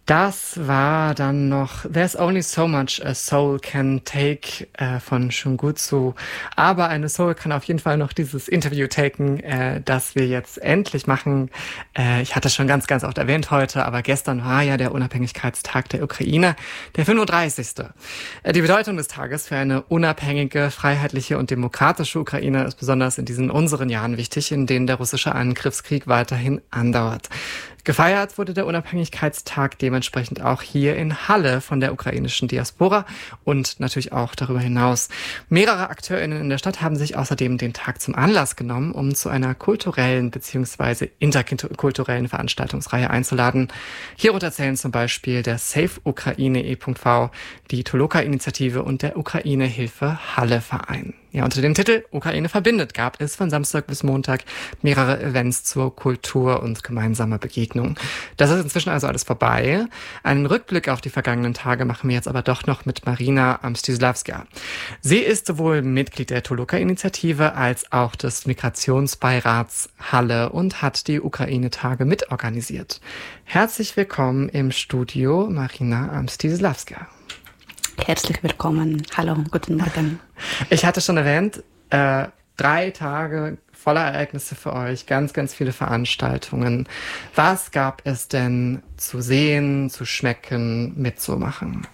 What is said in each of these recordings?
Das war dann noch There's Only So Much a Soul Can Take von Shungutsu. Aber eine Soul kann auf jeden Fall noch dieses Interview taken, das wir jetzt endlich machen. Ich hatte es schon ganz, ganz oft erwähnt heute, aber gestern war ja der Unabhängigkeitstag der Ukraine, der 35. Die Bedeutung des Tages für eine unabhängige, freiheitliche und demokratische Ukraine ist besonders in diesen unseren Jahren wichtig, in denen der russische Angriffskrieg weiterhin andauert. Gefeiert wurde der Unabhängigkeitstag dementsprechend auch hier in Halle von der ukrainischen Diaspora und natürlich auch darüber hinaus. Mehrere AkteurInnen in der Stadt haben sich außerdem den Tag zum Anlass genommen, um zu einer kulturellen bzw. interkulturellen Veranstaltungsreihe einzuladen. Hierunter zählen zum Beispiel der Save Ukraine e.V., die Toloka-Initiative und der Ukraine-Hilfe Halle-Verein. Ja, unter dem Titel Ukraine verbindet gab es von Samstag bis Montag mehrere Events zur Kultur und gemeinsamer Begegnung. Das ist inzwischen also alles vorbei. Einen Rückblick auf die vergangenen Tage machen wir jetzt aber doch noch mit Marina Mstysławska. Sie ist sowohl Mitglied der Toloka-Initiative als auch des Migrationsbeirats Halle und hat die Ukraine-Tage mitorganisiert. Herzlich willkommen im Studio, Marina Mstysławska. Herzlich willkommen. Hallo, guten Morgen. Ich hatte schon erwähnt, 3 Tage voller Ereignisse für euch, ganz, ganz viele Veranstaltungen. Was gab es denn zu sehen, zu schmecken, mitzumachen?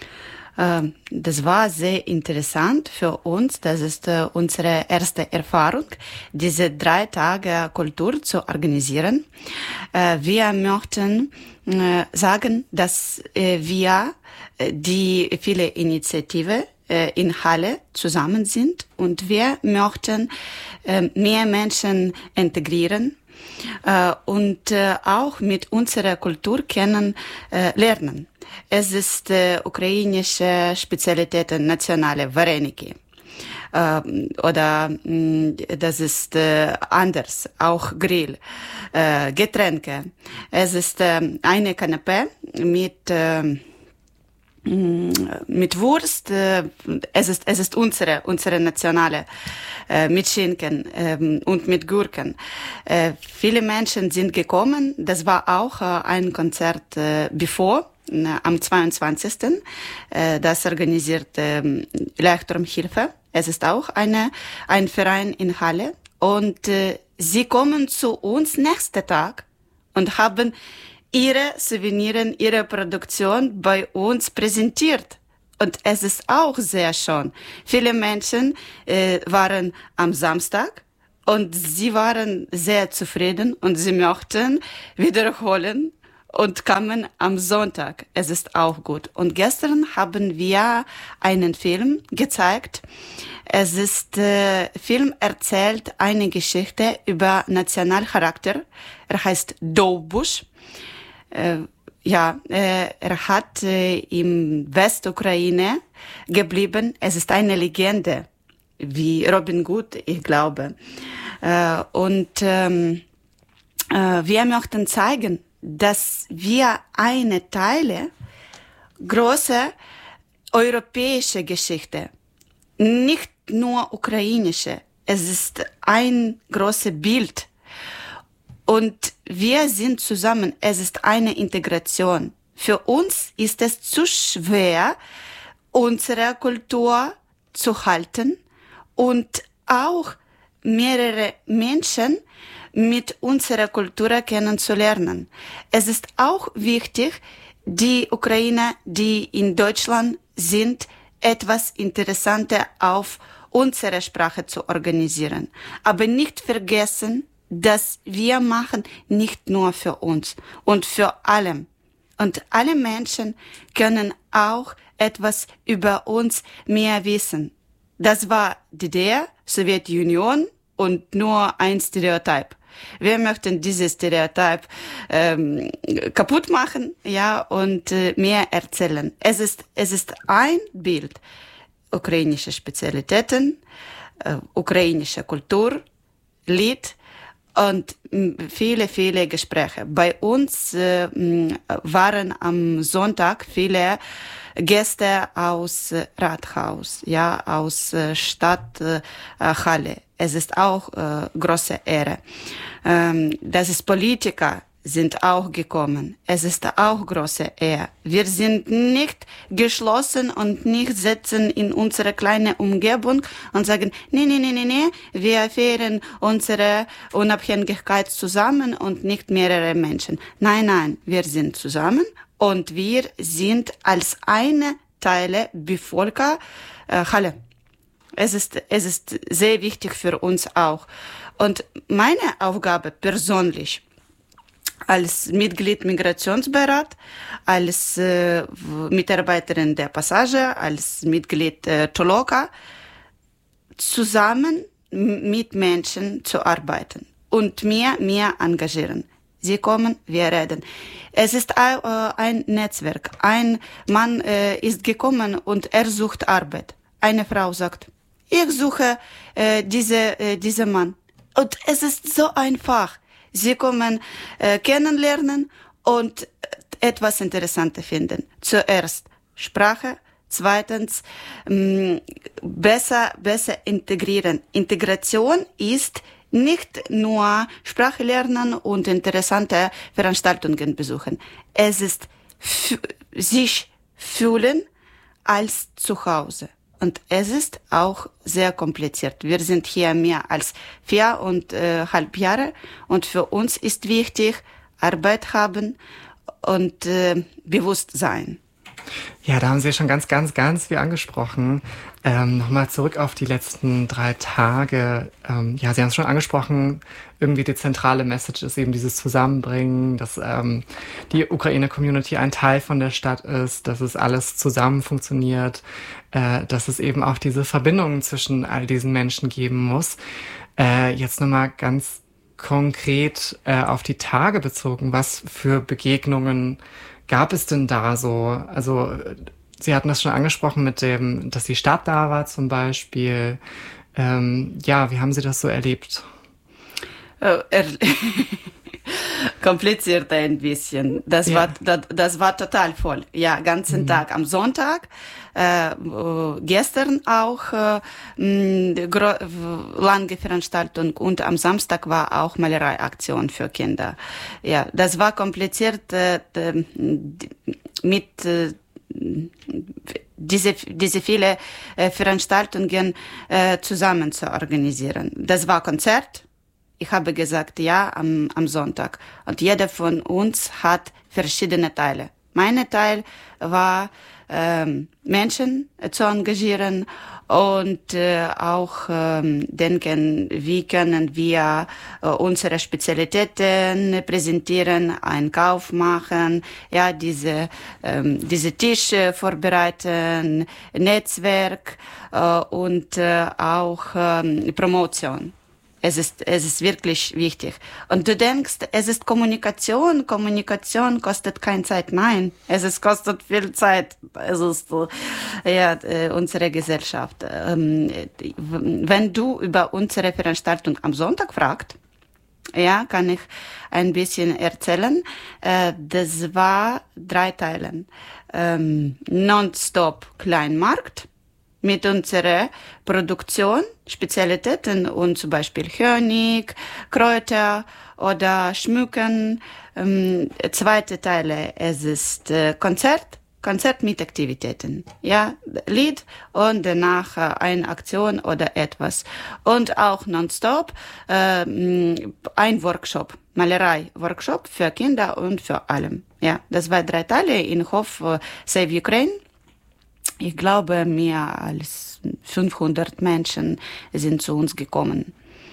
Das war sehr interessant für uns. Das ist unsere erste Erfahrung, diese 3 Tage Kultur zu organisieren. Wir möchten sagen, dass wir die viele Initiative in Halle zusammen sind und wir möchten mehr Menschen integrieren und auch mit unserer Kultur lernen. Es ist ukrainische Spezialitäten, nationale Vareniki. Oder das ist anders, auch Grill, Getränke. Es ist eine Kanapé mit Wurst. Es ist unsere nationale mit Schinken und mit Gurken. Viele Menschen sind gekommen. Das war auch ein Konzert bevor. Am 22. Das organisiert Leuchtturmhilfe. Es ist auch ein Verein in Halle. Und sie kommen zu uns nächsten Tag und haben ihre Souvenirs, ihre Produktion bei uns präsentiert. Und es ist auch sehr schön. Viele Menschen waren am Samstag und sie waren sehr zufrieden und sie möchten wiederholen und kamen am Sonntag. Es ist auch gut. Und gestern haben wir einen Film gezeigt. Film erzählt eine Geschichte über Nationalcharakter. Er heißt Довбуш. Er hat im Westukraine geblieben. Es ist eine Legende, wie Robin Hood, ich glaube. Wir möchten zeigen, dass wir eine Teile große europäische Geschichte, nicht nur ukrainische. Es ist ein großes Bild. Und wir sind zusammen. Es ist eine Integration. Für uns ist es zu schwer, unsere Kultur zu halten und auch mehrere Menschen mit unserer Kultur kennenzulernen. Es ist auch wichtig, die Ukrainer, die in Deutschland sind, etwas Interessantes auf unsere Sprache zu organisieren. Aber nicht vergessen, dass wir machen nicht nur für uns und für alle. Und alle Menschen können auch etwas über uns mehr wissen. Das war die DDR, Sowjetunion und nur ein Stereotyp. Wir möchten dieses Stereotyp kaputt machen, ja, und mehr erzählen. Es ist ein Bild. Ukrainische Spezialitäten, ukrainische Kultur, Lied und viele, viele Gespräche. Bei uns waren am Sonntag viele Gäste aus Rathaus, ja, aus Stadt Halle. Es ist auch große Ehre. Das ist Politiker sind auch gekommen. Es ist auch große Ehre. Wir sind nicht geschlossen und nicht sitzen in unserer kleinen Umgebung und sagen, nee, wir feiern unsere Unabhängigkeit zusammen und nicht mehrere Menschen. Nein, wir sind zusammen und wir sind als eine Teile Bevölkerung Halle. Es ist sehr wichtig für uns auch. Und meine Aufgabe persönlich als Mitglied Migrationsbeirat, als Mitarbeiterin der Passage, als Mitglied Toloka, zusammen mit Menschen zu arbeiten und mehr engagieren. Sie kommen, wir reden. Es ist ein Netzwerk. Ein Mann ist gekommen und er sucht Arbeit. Eine Frau sagt, ich suche diesen Mann. Und es ist so einfach. Sie kommen kennenlernen und etwas Interessantes finden. Zuerst Sprache, zweitens besser integrieren. Integration ist nicht nur Sprache lernen und interessante Veranstaltungen besuchen. Es ist sich fühlen als zu Hause. Und es ist auch sehr kompliziert. Wir sind hier mehr als 4,5 Jahre und für uns ist wichtig, Arbeit haben und Bewusstsein. Ja, da haben Sie schon ganz viel angesprochen. Nochmal zurück auf die letzten 3 Tage. Ja, Sie haben es schon angesprochen, irgendwie die zentrale Message ist eben dieses Zusammenbringen, dass die Ukraine-Community ein Teil von der Stadt ist, dass es alles zusammen funktioniert, dass es eben auch diese Verbindungen zwischen all diesen Menschen geben muss. Jetzt nochmal ganz konkret auf die Tage bezogen, was für Begegnungen gab es denn da so? Also Sie hatten das schon angesprochen mit dem, dass die Stadt da war zum Beispiel. Ja, wie haben Sie das so erlebt? Kompliziert ein bisschen. Das war total voll. Ja, ganzen Tag. Am Sonntag, gestern auch lange Veranstaltung und am Samstag war auch Malereiaktion für Kinder. Ja, das war kompliziert mit diese viele Veranstaltungen zusammen zu organisieren. Das war Konzert. Ich habe gesagt, ja, am Sonntag. Und jeder von uns hat verschiedene Teile. Mein Teil war, Menschen zu engagieren und auch denken, wie können wir unsere Spezialitäten präsentieren, Einkauf machen, ja, diese Tische vorbereiten, Netzwerk und auch Promotion. Es ist wirklich wichtig. Und du denkst, es ist Kommunikation. Kommunikation kostet keine Zeit. Nein, kostet viel Zeit. Es ist, unsere Gesellschaft. Wenn du über unsere Veranstaltung am Sonntag fragst, ja, kann ich ein bisschen erzählen. Das war 3 Teilen. Nonstop Kleinmarkt. Mit unserer Produktion, Spezialitäten und zum Beispiel Honig, Kräuter oder Schmücken. Zweite Teile, es ist Konzert mit Aktivitäten. Ja, Lied und danach eine Aktion oder etwas. Und auch nonstop ein Workshop, Malerei-Workshop für Kinder und für alle. Ja, das war 3 Teile in Hof Save Ukraine. Ich glaube, mehr als 500 Menschen sind zu uns gekommen.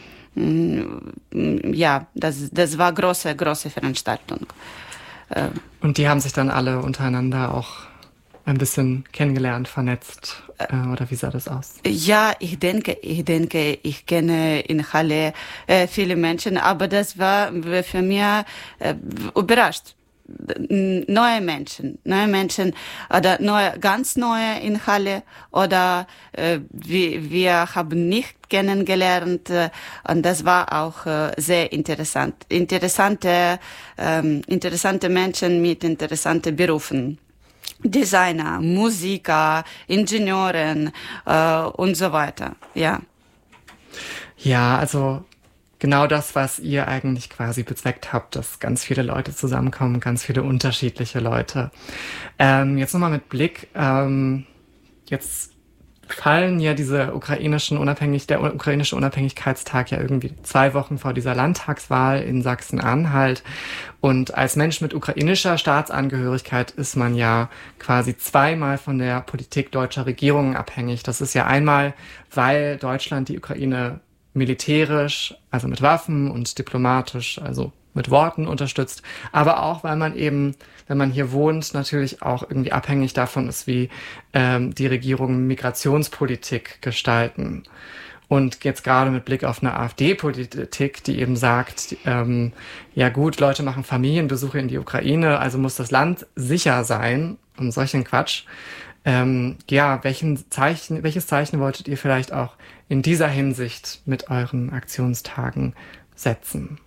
Ja, das war große Veranstaltung. Und die haben sich dann alle untereinander auch ein bisschen kennengelernt, vernetzt, oder wie sah das aus? Ja, ich denke, ich kenne in Halle viele Menschen, aber das war für mich überrascht. Neue Menschen oder ganz neue in Halle oder wir haben nicht kennengelernt und das war auch sehr interessant. Interessante Menschen mit interessanten Berufen. Designer, Musiker, Ingenieuren und so weiter, ja. Ja, also genau das, was ihr eigentlich quasi bezweckt habt, dass ganz viele Leute zusammenkommen, ganz viele unterschiedliche Leute. Jetzt nochmal mit Blick, jetzt fallen ja der ukrainische Unabhängigkeitstag ja irgendwie 2 Wochen vor dieser Landtagswahl in Sachsen-Anhalt. Und als Mensch mit ukrainischer Staatsangehörigkeit ist man ja quasi zweimal von der Politik deutscher Regierungen abhängig. Das ist ja einmal, weil Deutschland die Ukraine militärisch, also mit Waffen, und diplomatisch, also mit Worten unterstützt, aber auch, weil man eben, wenn man hier wohnt, natürlich auch irgendwie abhängig davon ist, wie die Regierungen Migrationspolitik gestalten. Und jetzt gerade mit Blick auf eine AfD-Politik, die eben sagt, ja gut, Leute machen Familienbesuche in die Ukraine, also muss das Land sicher sein, und solchen Quatsch. Ja, welches Zeichen wolltet ihr vielleicht auch in dieser Hinsicht mit euren Aktionstagen setzen?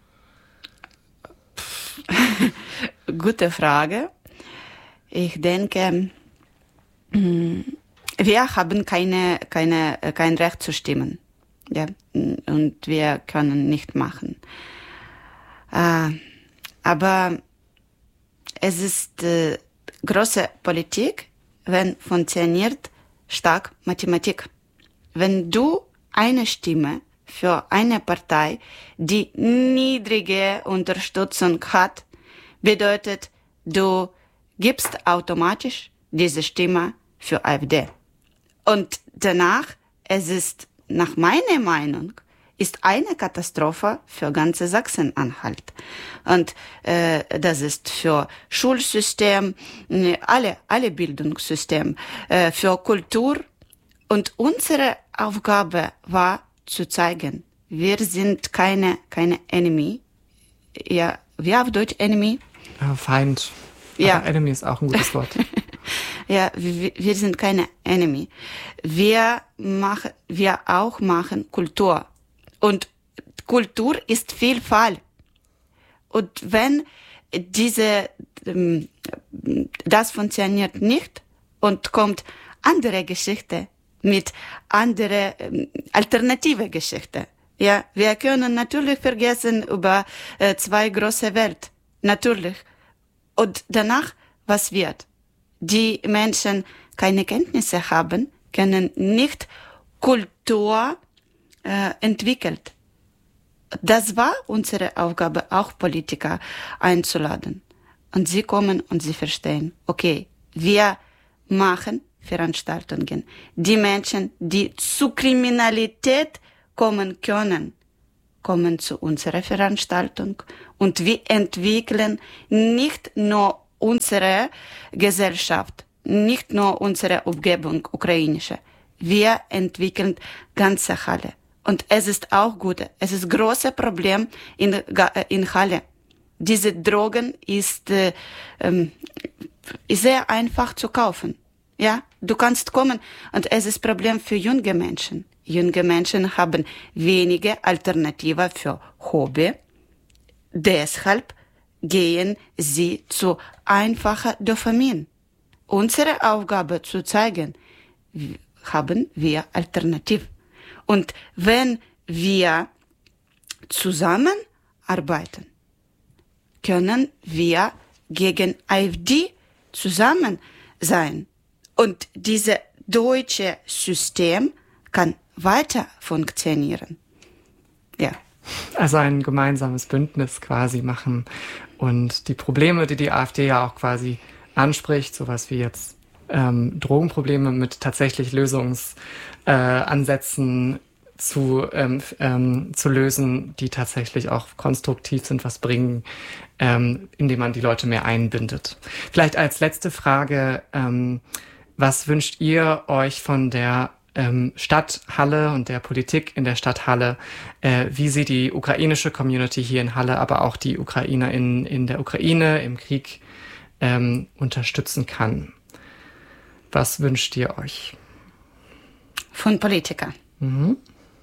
Gute Frage. Ich denke, wir haben kein Recht zu stimmen. Ja? Und wir können nicht machen. Aber es ist große Politik, wenn funktioniert stark Mathematik. Wenn du eine Stimme für eine Partei, die niedrige Unterstützung hat, bedeutet, du gibst automatisch diese Stimme für AfD. Und danach, es ist nach meiner Meinung, ist eine Katastrophe für ganze Sachsen-Anhalt. Und das ist für Schulsystem, alle Bildungssystem, für Kultur. Und unsere Aufgabe war zu zeigen, wir sind keine Enemy. Ja, wie auf Deutsch Enemy? Feind. Ja. Aber Enemy ist auch ein gutes Wort. Ja, wir sind keine Enemy. Wir auch machen Kultur. Und Kultur ist Vielfalt. Und wenn das funktioniert nicht und kommt andere Geschichte mit andere alternative Geschichte. Ja, wir können natürlich vergessen über 2 große Welt. Natürlich. Und danach, was wird? Die Menschen keine Kenntnisse haben, können nicht Kultur entwickelt. Das war unsere Aufgabe, auch Politiker einzuladen. Und sie kommen und sie verstehen, okay, wir machen Veranstaltungen. Die Menschen, die zu Kriminalität kommen können, kommen zu unserer Veranstaltung. Und wir entwickeln nicht nur unsere Gesellschaft, nicht nur unsere Umgebung, ukrainische. Wir entwickeln ganze Halle. Und es ist auch gut. Es ist ein großes Problem in Halle. Diese Drogen ist sehr einfach zu kaufen. Ja, du kannst kommen und es ist ein Problem für junge Menschen. Junge Menschen haben wenige Alternativen für Hobby. Deshalb gehen sie zu einfacher Dopamin. Unsere Aufgabe zu zeigen, haben wir Alternativ. Und wenn wir zusammenarbeiten, können wir gegen AfD zusammen sein. Und dieses deutsche System kann weiter funktionieren. Ja. Also ein gemeinsames Bündnis quasi machen und die Probleme, die AfD ja auch quasi anspricht, sowas wie jetzt Drogenprobleme mit tatsächlich Lösungsansätzen zu lösen, die tatsächlich auch konstruktiv sind, was bringen, indem man die Leute mehr einbindet. Vielleicht als letzte Frage, was wünscht ihr euch von der Stadt Halle und der Politik in der Stadt Halle, wie sie die ukrainische Community hier in Halle, aber auch die Ukrainer in der Ukraine im Krieg unterstützen kann? Was wünscht ihr euch? Von Politikern. Mhm.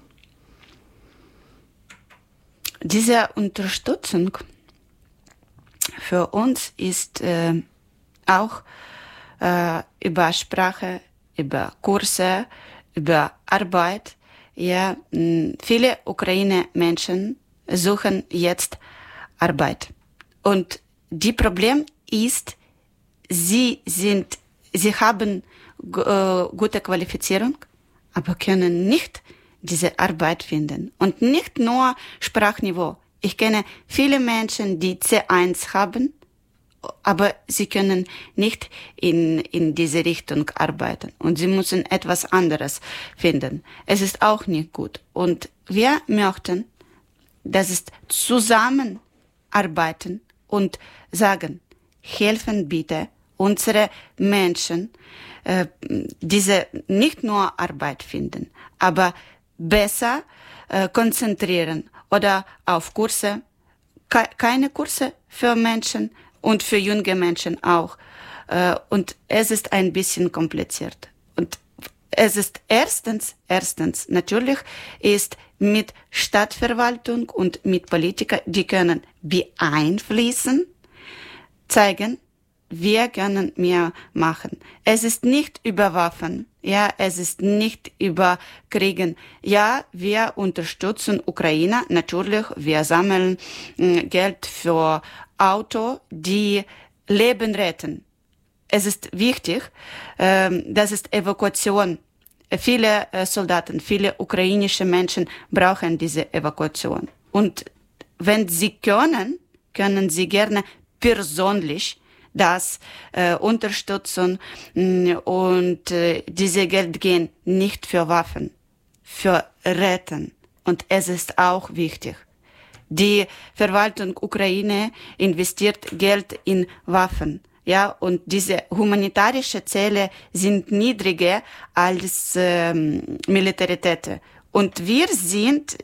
Diese Unterstützung für uns ist auch über Sprache, über Kurse, über Arbeit, ja, viele Ukraine-Menschen suchen jetzt Arbeit. Und die Problem ist, sie haben gute Qualifizierung, aber können nicht diese Arbeit finden. Und nicht nur Sprachniveau. Ich kenne viele Menschen, die C1 haben, aber sie können nicht in diese Richtung arbeiten. Und sie müssen etwas anderes finden. Es ist auch nicht gut. Und wir möchten, dass es zusammenarbeiten und sagen, helfen bitte unsere Menschen, diese nicht nur Arbeit finden, aber besser konzentrieren oder auf Kurse, keine Kurse für Menschen und für junge Menschen auch. Und es ist ein bisschen kompliziert. Und es ist erstens, natürlich ist mit Stadtverwaltung und mit Politikern, die können beeinflussen, zeigen, wir können mehr machen. Es ist nicht über Waffen, ja, es ist nicht über Kriegen. Ja, wir unterstützen Ukraine, natürlich, wir sammeln Geld für Auto, die Leben retten. Es ist wichtig, das ist Evakuation. Viele Soldaten, viele ukrainische Menschen brauchen diese Evakuation. Und wenn sie können sie gerne persönlich das unterstützen und diese Geld gehen nicht für Waffen, für Retten. Und es ist auch wichtig. Die Verwaltung Ukraine investiert Geld in Waffen. Ja, und diese humanitarische Ziele sind niedriger als Militäritäten. Und wir sind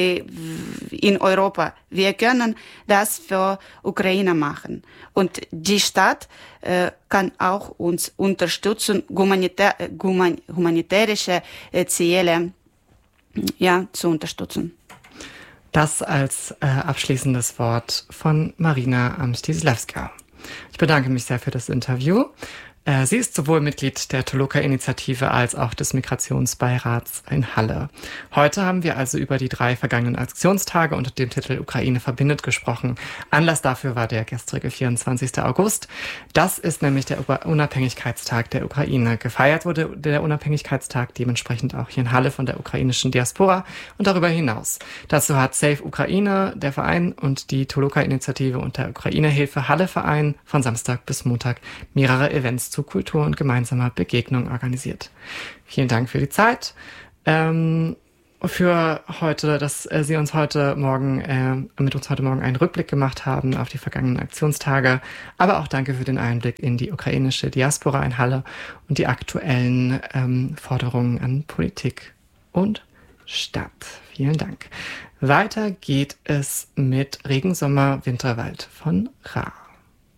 in Europa. Wir können das für Ukraine machen. Und die Stadt kann auch uns unterstützen, humanitärische Ziele zu unterstützen. Das als abschließendes Wort von Marina Mstislawska. Ich bedanke mich sehr für das Interview. Sie ist sowohl Mitglied der Toluca-Initiative als auch des Migrationsbeirats in Halle. Heute haben wir also über die 3 vergangenen Aktionstage unter dem Titel Ukraine verbindet gesprochen. Anlass dafür war der gestrige 24. August. Das ist nämlich der Unabhängigkeitstag der Ukraine. Gefeiert wurde der Unabhängigkeitstag dementsprechend auch hier in Halle von der ukrainischen Diaspora und darüber hinaus. Dazu hat Save Ukraine, der Verein, und die Toluca-Initiative und der Ukraine-Hilfe Halle-Verein von Samstag bis Montag mehrere Events zu Kultur und gemeinsamer Begegnung organisiert. Vielen Dank für die Zeit. Für heute, dass Sie uns heute Morgen mit uns heute Morgen einen Rückblick gemacht haben auf die vergangenen Aktionstage. Aber auch danke für den Einblick in die ukrainische Diaspora in Halle und die aktuellen Forderungen an Politik und Stadt. Vielen Dank. Weiter geht es mit Regensommer Winterwald von Ra.